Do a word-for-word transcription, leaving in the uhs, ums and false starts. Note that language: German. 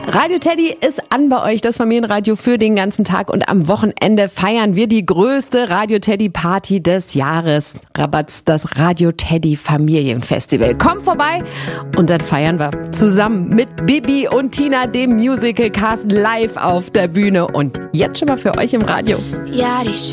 Radio Teddy ist an bei euch, das Familienradio für den ganzen Tag, und am Wochenende feiern wir die größte Radio Teddy Party des Jahres. Rabatz, das Radio Teddy Familienfestival. Komm vorbei und dann feiern wir zusammen mit Bibi und Tina, dem Musical-Cast, live auf der Bühne und jetzt schon mal für euch im Radio. Ja, die